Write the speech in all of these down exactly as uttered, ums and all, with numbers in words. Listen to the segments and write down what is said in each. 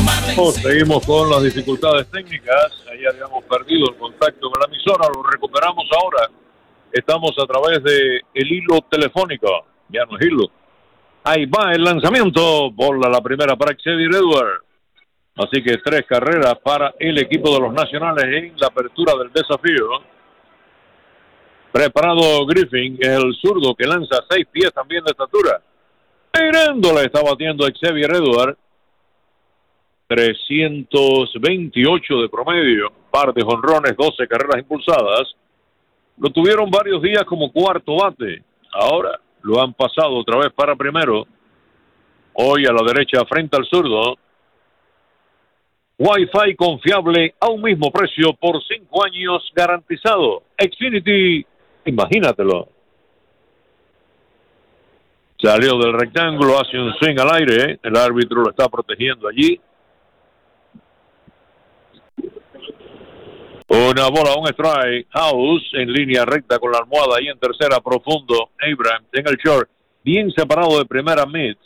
Oh, seguimos con las dificultades técnicas. Ahí habíamos perdido el contacto con la emisora. Lo recuperamos ahora. Estamos a través de el hilo telefónico. Ya no es hilo. Ahí va el lanzamiento. Bola la primera para Xavier Edwards. Así que tres carreras para el equipo de los Nacionales en la apertura del desafío. Preparado Griffin, es el zurdo que lanza seis pies también de estatura. Tirándole está batiendo Xavier Edwards. trescientos veintiocho de promedio, par de jonrones, doce carreras impulsadas. Lo tuvieron varios días como cuarto bate. Ahora lo han pasado otra vez para primero. Hoy a la derecha frente al zurdo. Wi-Fi confiable a un mismo precio por cinco años garantizado. Xfinity, imagínatelo. Salió del rectángulo, hace un swing al aire. El árbitro lo está protegiendo allí. Una bola, un strike. House en línea recta con la almohada y en tercera profundo. Abrams en el short, bien separado de primera mid.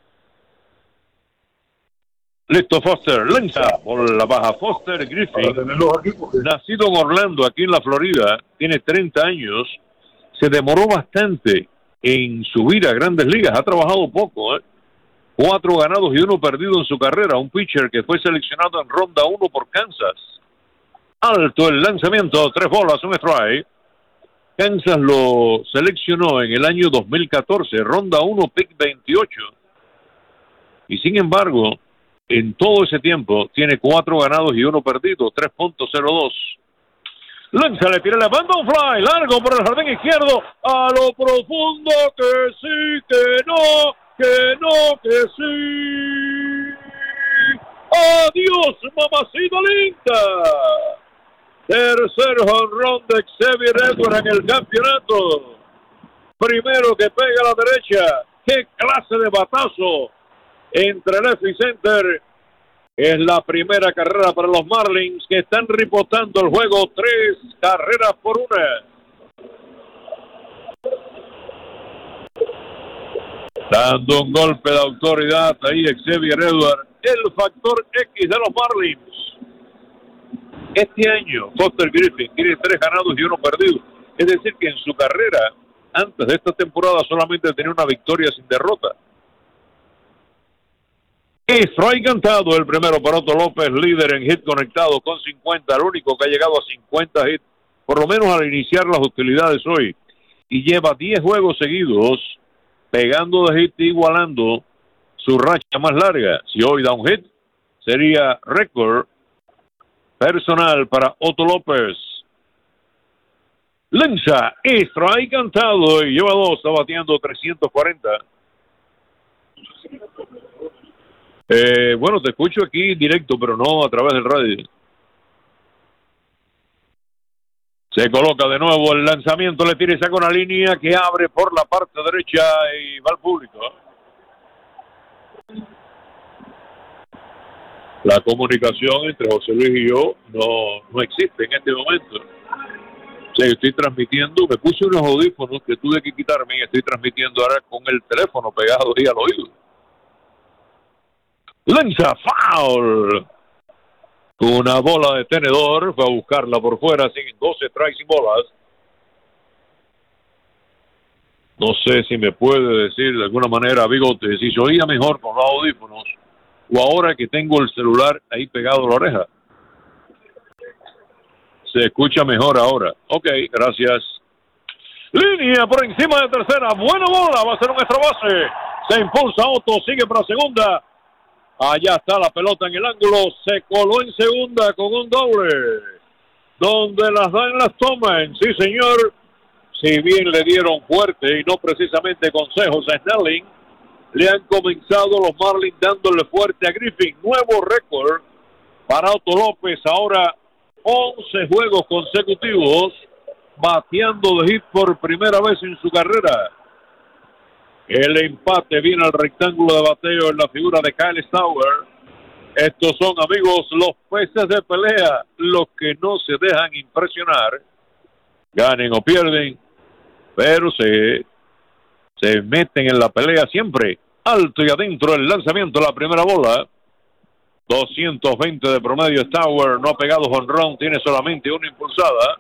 Listo Foster, lanza por la baja Foster. Griffin, nacido en Orlando, aquí en la Florida, tiene treinta años. Se demoró bastante en subir a Grandes Ligas. Ha trabajado poco, ¿eh? Cuatro ganados y uno perdido en su carrera. Un pitcher que fue seleccionado en ronda uno por Kansas. Alto el lanzamiento, tres bolas, un strike. Kansas lo seleccionó en el año dos mil catorce, ronda uno, pick veintiocho. Y sin embargo, en todo ese tiempo, tiene cuatro ganados y uno perdido, tres punto cero dos. Lanza, le tira la banda, un fly, largo por el jardín izquierdo, a lo profundo, que sí, que no, que no, que sí. ¡Adiós, mamacita linda! Tercer jonrón de Xavier Edwards en el campeonato. Primero que pega a la derecha. ¡Qué clase de batazo! Entre left y center. Es la primera carrera para los Marlins, que están ripostando el juego. Tres carreras por una. Dando un golpe de autoridad ahí Xavier Edwards. El factor X de los Marlins. Este año, Foster Griffin tiene tres ganados y uno perdido. Es decir, que en su carrera, antes de esta temporada, solamente tenía una victoria sin derrota. Strike cantado el primero para Otto López, líder en hit conectado con cincuenta, el único que ha llegado a cincuenta hits, por lo menos al iniciar las hostilidades hoy. Y lleva diez juegos seguidos, pegando de hit e igualando su racha más larga. Si hoy da un hit, sería récord personal para Otto López. Lanza, strike cantado y lleva dos, está bateando trescientos cuarenta. Eh, bueno, te escucho aquí directo, pero no a través del radio. Se coloca de nuevo el lanzamiento, le tira y saca una línea que abre por la parte derecha y va al público. La comunicación entre José Luis y yo no, no existe en este momento. O sea, yo estoy transmitiendo, me puse unos audífonos que tuve que quitarme y estoy transmitiendo ahora con el teléfono pegado ahí al oído. Lanza, foul. Una bola de tenedor, fue a buscarla por fuera, siguen doce strikes y bolas. No sé si me puede decir de alguna manera, Bigote, si se oía mejor con los audífonos o ahora que tengo el celular ahí pegado a la oreja. Se escucha mejor ahora. Ok, gracias. Línea por encima de tercera, buena bola, va a ser un extra base. Se impulsa Otto, sigue para segunda. Allá está la pelota en el ángulo, se coló en segunda con un doble. Donde las dan, las toman, sí señor. Si bien le dieron fuerte y no precisamente consejos a Snelling, le han comenzado los Marlins dándole fuerte a Griffin. Nuevo récord para Otto López, ahora once juegos consecutivos, bateando de hit por primera vez en su carrera. El empate viene al rectángulo de bateo en la figura de Kyle Stauber. Estos son, amigos, los peces de pelea, los que no se dejan impresionar, ganen o pierden, pero se, se meten en la pelea siempre. Alto y adentro el lanzamiento, la primera bola. doscientos veinte de promedio. Stauer no ha pegado jonrón, tiene solamente una impulsada.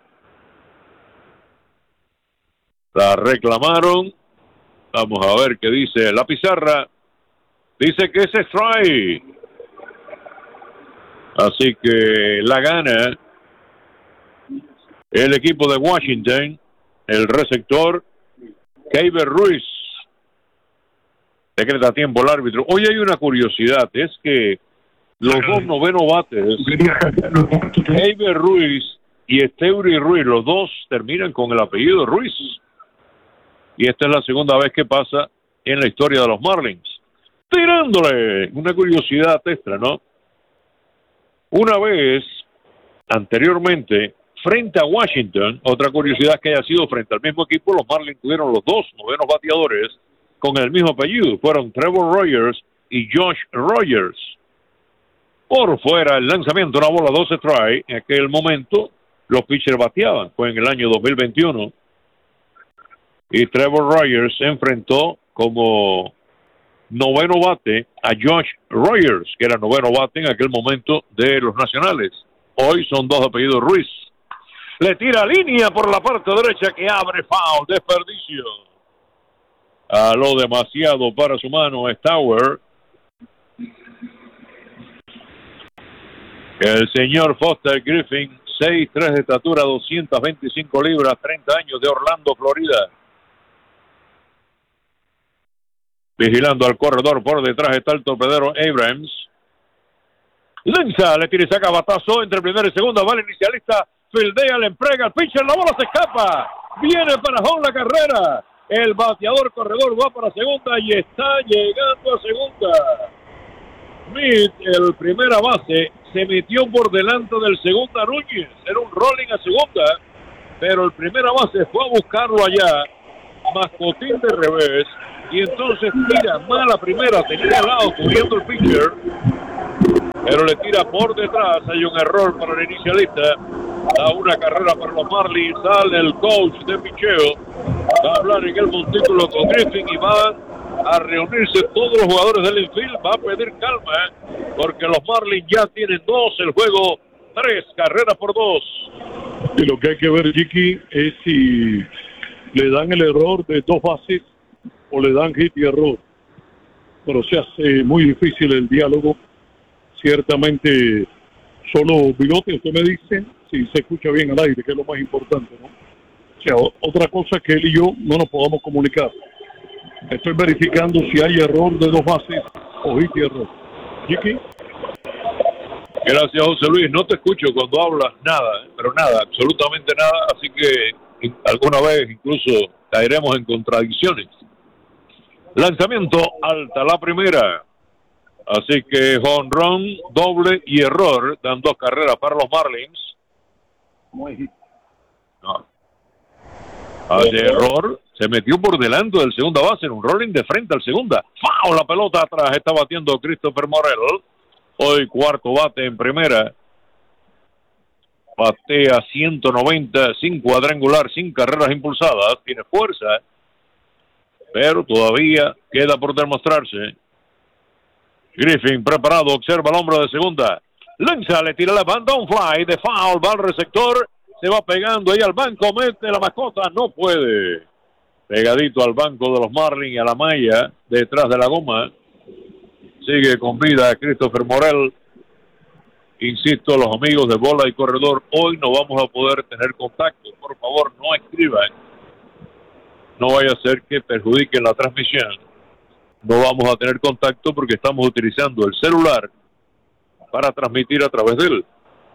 La reclamaron. Vamos a ver qué dice la pizarra. Dice que es strike. Así que la gana el equipo de Washington. El receptor Keibert Ruiz. Decreta tiempo el árbitro. Hoy hay una curiosidad. Es que los dos novenos bates, Keibert Ruiz y Esteury Ruiz, los dos terminan con el apellido Ruiz. Y esta es la segunda vez que pasa en la historia de los Marlins. Tirándole una curiosidad extra, ¿no? Una vez, anteriormente, frente a Washington, otra curiosidad que haya sido frente al mismo equipo, los Marlins tuvieron los dos novenos bateadores con el mismo apellido. Fueron Trevor Rogers y Josh Rogers. Por fuera, el lanzamiento, una bola, doce strike. En aquel momento, los pitchers bateaban. Fue en el año dos mil veintiuno. Y Trevor Rogers se enfrentó como noveno bate a Josh Rogers, que era noveno bate en aquel momento de los Nacionales. Hoy son dos apellidos Ruiz. Le tira línea por la parte derecha que abre foul, desperdicio. A lo demasiado para su mano, Stauer. El señor Foster Griffin, seis tres de estatura, doscientas veinticinco libras, treinta años, de Orlando, Florida. Vigilando al corredor, por detrás está el torpedero Abrams. Lanza, le tira y saca batazo entre primera y segunda, va el inicialista, fildea, le entrega al pitcher, la bola se escapa, viene para home la carrera, el bateador corredor va para segunda y está llegando a segunda. Smith, el primera base, se metió por delante del segunda Núñez, era un rolling a segunda, pero el primera base fue a buscarlo allá, mascotín de revés, y entonces tira mala primera, tenía al lado cubriendo el pitcher, pero le tira por detrás. Hay un error para el inicialista, da una carrera para los Marlins, sale el coach de picheo, va a hablar en el montículo con Griffin y va a reunirse todos los jugadores del infield, va a pedir calma, porque los Marlins ya tienen dos, el juego tres, carreras por dos. Y lo que hay que ver, Chiqui, es si le dan el error de dos bases o le dan hit y error, pero se hace muy difícil el diálogo. Ciertamente solo bigote, usted me dice si se escucha bien al aire, que es lo más importante, ¿no? O sea, o, otra cosa que él y yo no nos podamos comunicar. Estoy verificando si hay error de dos bases o hit y error. ¿Chiqui? Gracias, José Luis. No te escucho cuando hablas nada, ¿eh? Pero nada, absolutamente nada, así que alguna vez incluso caeremos en contradicciones. Lanzamiento alta la primera. Así que jonrón, doble y error. Dan dos carreras para los Marlins. No. Hace error. Se metió por delante del segunda base en un rolling de frente al segunda. ¡Foul! La pelota atrás. Está batiendo Christopher Morel. Hoy cuarto bate en primera. Batea ciento noventa, sin cuadrangular, sin carreras impulsadas. Tiene fuerza, pero todavía queda por demostrarse. Griffin preparado, observa al hombre de segunda. Lanza, le tira la banda, un fly de foul, va al receptor, se va pegando ahí al banco, mete la mascota, no puede. Pegadito al banco de los Marlins y a la malla, detrás de la goma. Sigue con vida Christopher Morel. Insisto, los amigos de Bola y Corredor, hoy no vamos a poder tener contacto. Por favor, no escriban. No vaya a ser que perjudiquen la transmisión. No vamos a tener contacto porque estamos utilizando el celular para transmitir a través de él.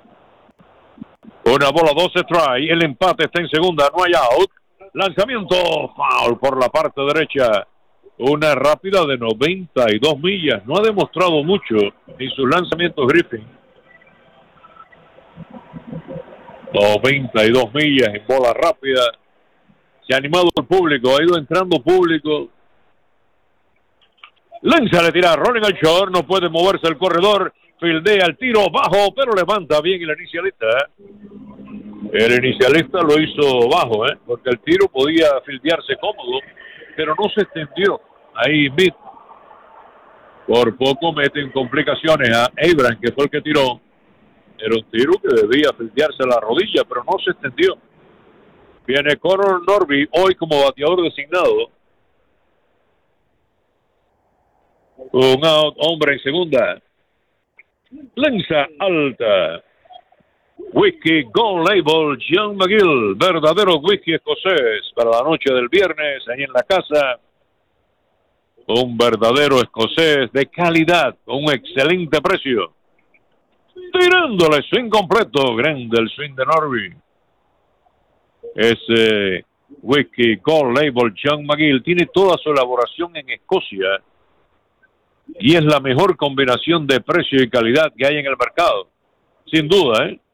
Una bola, doce strike, el empate está en segunda, no hay out. Lanzamiento, foul por la parte derecha. Una rápida de noventa y dos millas. No ha demostrado mucho en sus lanzamientos Griffin. noventa y dos millas en bola rápida. Se ha animado el público, ha ido entrando público. Lanza, le tira rolling al short, no puede moverse el corredor, fildea el tiro bajo, pero levanta bien el inicialista. El inicialista lo hizo bajo, ¿eh? Porque el tiro podía fildearse cómodo, pero no se extendió. Ahí Smith Por poco meten complicaciones a Abrams, que fue el que tiró. Era un tiro que debía fildearse la rodilla, pero no se extendió. Viene Connor Norby hoy como bateador designado. Un out, hombre en segunda. Lanza alta. Whisky Gold Label John McGill, verdadero whisky escocés para la noche del viernes ahí en la casa. Un verdadero escocés de calidad, con un excelente precio. Tirándole swing completo, grande el swing de Norby. Ese whisky Gold Label John McGill tiene toda su elaboración en Escocia y es la mejor combinación de precio y calidad que hay en el mercado, sin duda, ¿eh?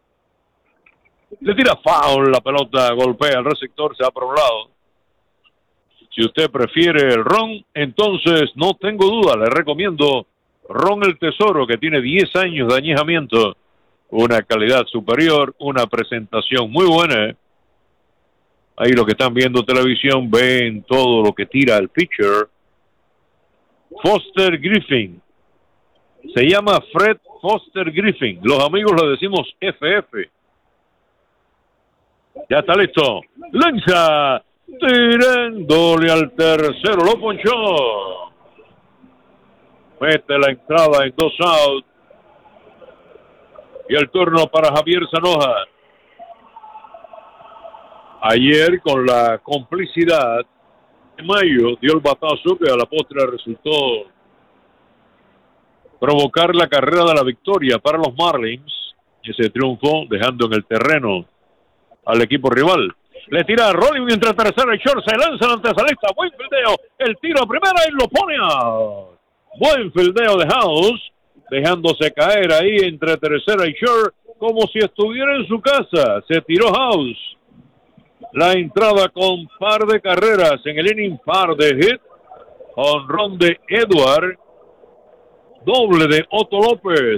Le tira foul, la pelota golpea el receptor, se va por un lado. Si usted prefiere el ron, entonces no tengo duda, le recomiendo Ron El Tesoro, que tiene diez años de añejamiento, una calidad superior, una presentación muy buena. Ahí los que están viendo televisión ven todo lo que tira el pitcher. Foster Griffin. Se llama Fred Foster Griffin. Los amigos le decimos F F. Ya está listo. Lanza. Tirándole al tercero. Lo ponchó. Mete la entrada en dos outs. Y el turno para Javier Zanoja. Ayer, con la complicidad de Mayo, dio el batazo que a la postre resultó provocar la carrera de la victoria para los Marlins. Ese triunfo dejando en el terreno al equipo rival. Le tira a Rolling mientras tercera y short se lanza la antesalista. Buen fildeo. El tiro a primera y lo pone a... Buen fildeo de House, dejándose caer ahí entre tercera y short como si estuviera en su casa. Se tiró House. La entrada con par de carreras en el inning, par de hit. Honrón de Edward. Doble de Otto López.